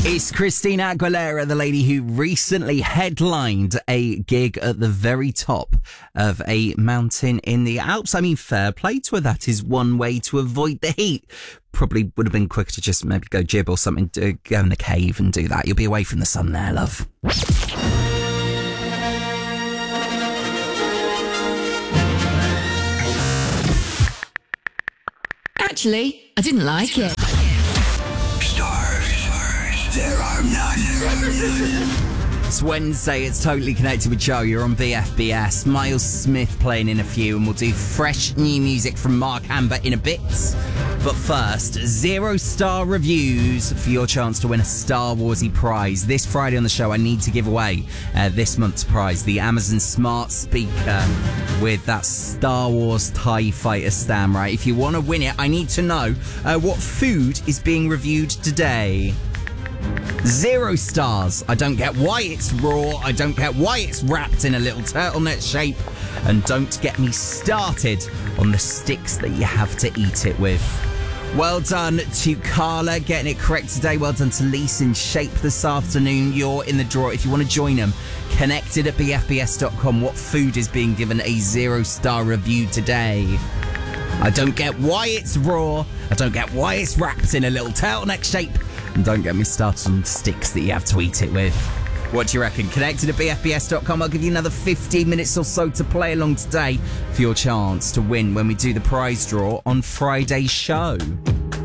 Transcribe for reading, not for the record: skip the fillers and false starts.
It's Christina Aguilera, the lady who recently headlined a gig at the very top of a mountain in the Alps. I mean, fair play to her. That is one way to avoid the heat. Probably would have been quicker to just maybe go jib or something, go in the cave and do that. You'll be away from the sun there, love. Actually, I didn't like it. There are none. It's Wednesday, it's Totally Connected with Joe. You're on BFBS. Miles Smith playing in a few, and we'll do fresh new music from Mark Amber in a bit. But first, 0-star reviews for your chance to win a Star Warsy prize. This Friday on the show, I need to give away this month's prize, the Amazon Smart Speaker with that Star Wars TIE Fighter stand, right? If you want to win it, I need to know what food is being reviewed today. 0 stars. I don't get why it's raw. I don't get why it's wrapped in a little turtleneck shape. And don't get me started on the sticks that you have to eat it with. Well done to Carla getting it correct today. Well done to Lisa in Shape this afternoon. You're in the draw. If you want to join them, connected at bfbs.com. What food is being given a 0-star review today? I don't get why it's raw. I don't get why it's wrapped in a little turtleneck shape. And don't get me started on sticks that you have to eat it with. What do you reckon? Connected at bfbs.com. I'll give you another 15 minutes or so to play along today for your chance to win when we do the prize draw on Friday's show.